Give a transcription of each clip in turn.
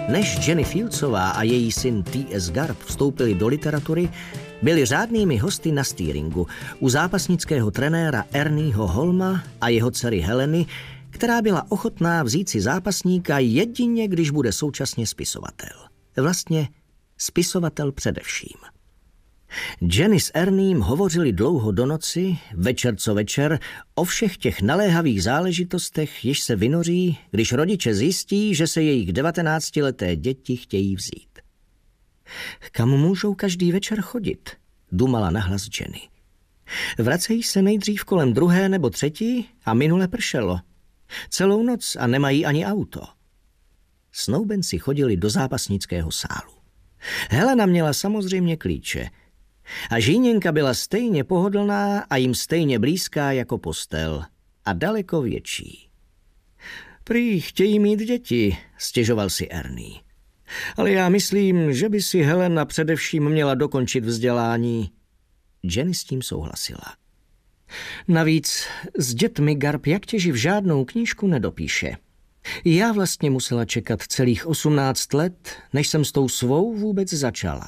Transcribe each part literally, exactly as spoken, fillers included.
Než Jenny Fieldsová a její syn T S Garp vstoupili do literatury, byli řádnými hosty na steeringu u zápasnického trenéra Ernieho Holma a jeho dcery Heleny, která byla ochotná vzít si zápasníka jedině, když bude současně spisovatel. Vlastně spisovatel především. Jenny s Erniem hovořili dlouho do noci, večer co večer, o všech těch naléhavých záležitostech, jež se vynoří, když rodiče zjistí, že se jejich devatenáctileté děti chtějí vzít. Kam můžou každý večer chodit? Dumala nahlas Jenny. Vracejí se nejdřív kolem druhé nebo třetí a minule pršelo. Celou noc a nemají ani auto. Snoubenci chodili do zápasnického sálu. Helena měla samozřejmě klíče. A žíněnka byla stejně pohodlná a jim stejně blízká jako postel. A daleko větší. Prý chtějí mít děti, stěžoval si Ernie. Ale já myslím, že by si Helena především měla dokončit vzdělání. Jenny s tím souhlasila. Navíc s dětmi Garp jak těživ žádnou knížku nedopíše. Já vlastně musela čekat celých osmnáct let, než jsem s tou svou vůbec začala.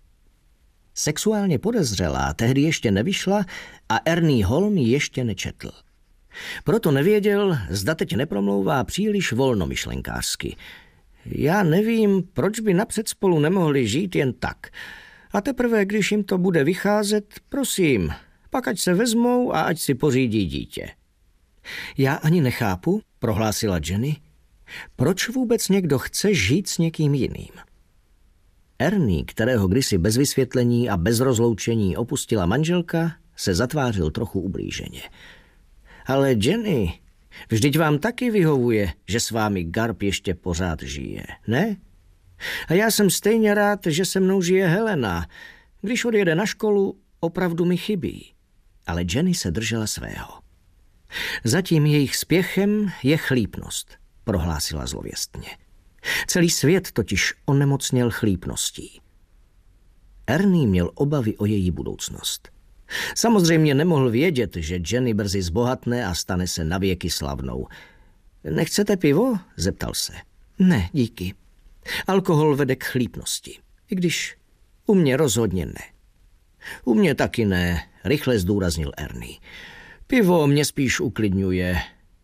Sexuálně podezřelá tehdy ještě nevyšla a Ernie Holm ji ještě nečetl. Proto nevěděl, zda teď nepromlouvá příliš volnomyšlenkářsky. Já nevím, proč by napřed spolu nemohli žít jen tak. A teprve, když jim to bude vycházet, prosím, pak ať se vezmou a ať si pořídí dítě. Já ani nechápu, prohlásila Jenny, proč vůbec někdo chce žít s někým jiným. Ernie, kterého kdysi bez vysvětlení a bez rozloučení opustila manželka, se zatvářil trochu ublíženě. Ale Jenny, vždyť vám taky vyhovuje, že s vámi Garp ještě pořád žije, ne? A já jsem stejně rád, že se mnou žije Helena. Když odjede na školu, opravdu mi chybí. Ale Jenny se držela svého. Zatím jejich spěchem je chlípnost, prohlásila zlověstně. Celý svět totiž onemocněl chlípností. Ernie měl obavy o její budoucnost. Samozřejmě nemohl vědět, že Jenny brzy zbohatne a stane se navěky slavnou. Nechcete pivo? Zeptal se. Ne, díky. Alkohol vede k chlípnosti. I když u mě rozhodně ne. U mě taky ne, rychle zdůraznil Ernie. Pivo mě spíš uklidňuje.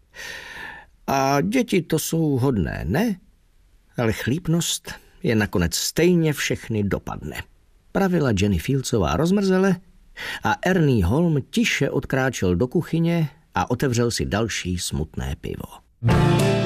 A děti to jsou hodné, ne? Ale chlípnost je nakonec stejně všechny dopadne. Pravila Jenny Fieldsová rozmrzele a Ernie Holm tiše odkráčel do kuchyně a otevřel si další smutné pivo.